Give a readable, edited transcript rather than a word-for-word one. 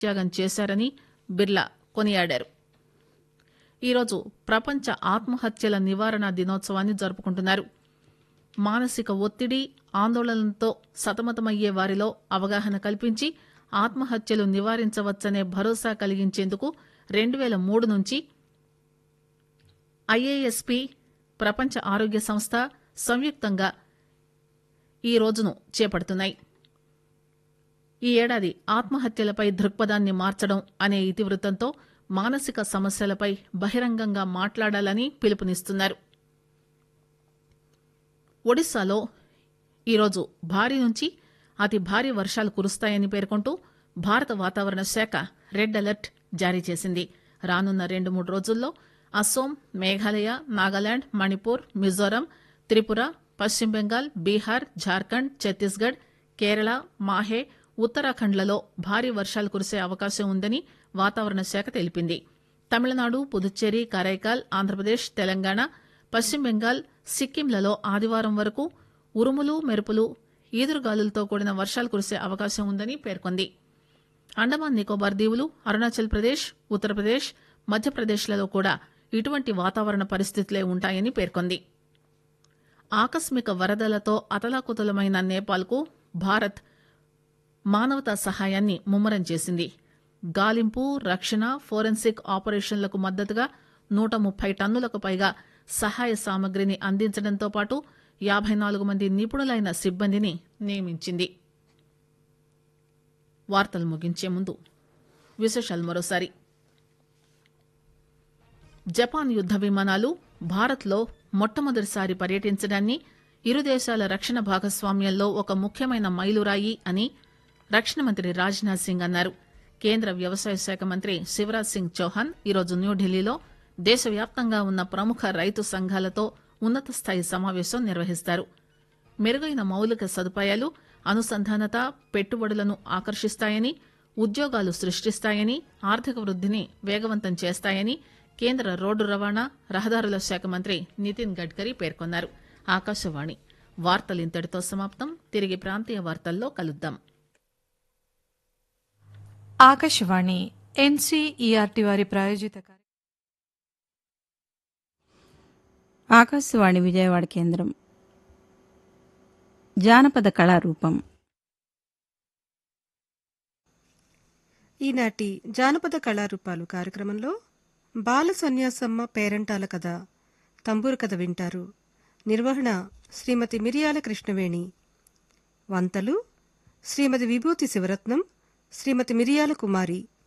త్యాగం చేశారని బిర్లా కొనియాడారు. ఈరోజు ప్రపంచ ఆత్మహత్యల నివారణ దినోత్సవాన్ని జరుపుకుంటున్నారు. మానసిక ఒత్తిడి, ఆందోళనలతో సతమతమయ్యే వారిలో అవగాహన కల్పించి ఆత్మహత్యలు నివారించవచ్చనే భరోసా కలిగించేందుకు 2003 నుంచి IASP, ప్రపంచ ఆరోగ్య సంస్థ సంయుక్తంగా ఈ రోజును చేపడుతున్నాయి. ఈ ఏడాది ఆత్మహత్యలపై దృక్పథాన్ని మార్చడం అనే ఇతివృత్తంతో మానసిక సమస్యలపై బహిరంగంగా మాట్లాడాలని పిలుపునిస్తున్నారు. ఒడిశాలో ఈరోజు భారీ నుంచి అతి భారీ వర్షాలు కురుస్తాయని పేర్కొంటూ భారత వాతావరణ శాఖ రెడ్ అలర్ట్ జారీ చేసింది. రానున్న 2-3 రోజుల్లో అస్సోం, మేఘాలయ, నాగాలాండ్, మణిపూర్, మిజోరాం, త్రిపుర, పశ్చిమ బెంగాల్, బీహార్, జార్ఖండ్, ఛత్తీస్గఢ్, కేరళ, మాహే, ఉత్తరాఖండ్లలో భారీ వర్షాలు కురిసే అవకాశం ఉందని వాతావరణ శాఖ తెలిపింది. తమిళనాడు, పుదుచ్చేరి, కరైకాల్, ఆంధ్రప్రదేశ్, తెలంగాణ, పశ్చిమ బెంగాల్, సిక్కింలలో ఆదివారం వరకు ఉరుములు, మెరుపులు, ఈదురుగాలులతో కూడిన వర్షాలు కురిసే అవకాశం ఉందని పేర్కొంది. అండమాన్ నికోబార్ దీవులు, అరుణాచల్ ప్రదేశ్, ఉత్తరప్రదేశ్, మధ్యప్రదేశ్లలో కూడా ఇటువంటి వాతావరణ పరిస్థితులే ఉంటాయని పేర్కొంది. ఆకస్మిక వరదలతో అతలాకుతలమైన నేపాల్కు భారత్ మానవతా సహాయాన్ని ముమ్మరం చేసింది. గాలింపు, రక్షణ, ఫోరెన్సిక్ ఆపరేషన్లకు మద్దతుగా 130 టన్నులకు పైగా సహాయ సామగ్రిని అందించడంతో పాటు 54 మంది నిపుణులైన సిబ్బందిని నియమించింది. వార్తలు ముగించే ముందు విశేషాలు మరోసారి. జపాన్ యుద్ద విమానాలు భారత్లో మొట్టమొదటిసారి పర్యటించడాన్ని ఇరు దేశాల రక్షణ భాగస్వామ్యంలో ఒక ముఖ్యమైన మైలురాయి అని రక్షణ మంత్రి రాజ్నాథ్ సింగ్ అన్నారు. కేంద్ర వ్యవసాయ శాఖ మంత్రి శివరాజ్ సింగ్ చౌహాన్ ఈరోజు న్యూఢిల్లీలో దేశవ్యాప్తంగా ఉన్న ప్రముఖ రైతు సంఘాలతో ఉన్నత స్థాయి సమావేశం నిర్వహిస్తారు. మెరుగైన మౌలిక సదుపాయాలు, అనుసంధానత పెట్టుబడులను ఆకర్షిస్తాయని, ఉద్యోగాలు సృష్టిస్తాయని, ఆర్థిక వృద్ధిని వేగవంతం చేస్తాయని కేంద్ర రోడ్డు రవాణా, రహదారుల శాఖ మంత్రి నితిన్ గడ్కరీ పేర్కొన్నారు. ఆకాశవాణి వార్తలు ఇంతటితో సమాప్తం. తిరిగి ప్రాంతీయ వార్తల్లో కలుద్దాం. ఆకాశవాణి ఎన్సీఈఆర్టీ వారి ప్రాయోజిత ఆకాశవాణి విజయవాడ కేంద్రం. జానపద కళారూపం. ఈనాటి జానపద కళారూపాలు కార్యక్రమంలో బాల సన్యాసమ్మ పేరంటాల కథ, తంబూరు కథ వింటారు. నిర్వహణ శ్రీమతి మిరియాల కృష్ణవేణి. వంతలు శ్రీమతి విభూతి శివరత్నం, శ్రీమతి మిరియాల కుమారి.